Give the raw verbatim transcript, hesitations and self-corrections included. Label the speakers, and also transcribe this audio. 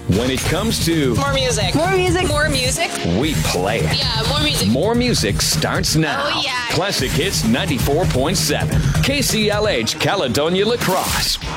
Speaker 1: When it comes to
Speaker 2: More music.
Speaker 3: More music.
Speaker 2: More music.
Speaker 1: we play it.
Speaker 2: Yeah, more music.
Speaker 1: More music starts now.
Speaker 2: Oh, yeah.
Speaker 1: Classic Hits ninety-four point seven. K C L H Caledonia Lacrosse.